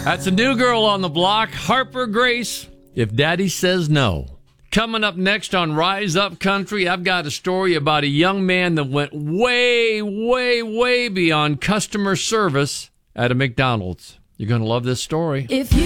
That's a new girl on the block, Harper Grace, If Daddy Says No. Coming up next on Rise Up Country, I've got a story about a young man that went way, way, way beyond customer service at a McDonald's. You're going to love this story. If you